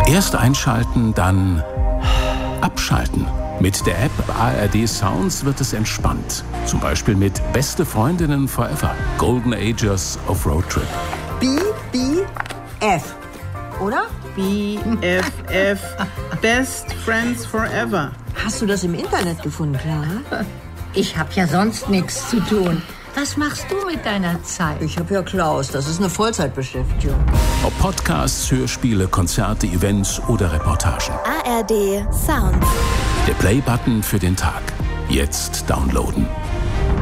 Erst einschalten, dann abschalten. Mit der App ARD Sounds wird es entspannt. Zum Beispiel mit Beste Freundinnen Forever. Golden Ages of Road Trip. BBF, oder? BFF. Best Friends Forever. Hast du das im Internet gefunden, Clara? Ich hab ja sonst nichts zu tun. Was machst du mit deiner Zeit? Ich habe ja Klaus, das ist eine Vollzeitbeschäftigung. Ob Podcasts, Hörspiele, Konzerte, Events oder Reportagen. ARD Sounds. Der Play-Button für den Tag. Jetzt downloaden.